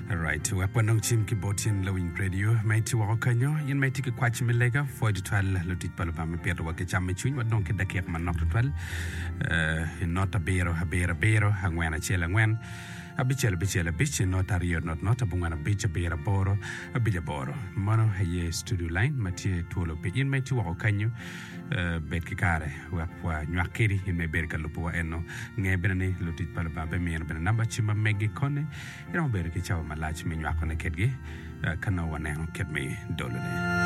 Right, wapanong chim ki botin lawing radio, may tiwa kanyo, yin may tiki kwachi milega, for the 12 lutit palabama pero wake chamichin, what don't get the cake man not 12, not a bero, hangwana chela a bichel, not a rio, not a bungana bitch, a beer, a boro, a bit boro. Mono, a studio line, Matia Tuolo, in may tiwa kanyo, bedkikare, wapwa, nyakiri, in may berka lupua eno, nebene, lutit palababa, me and number chima megi kone, you know, berki chaw malach me nyakone kedgi, kana wane ket me dolone.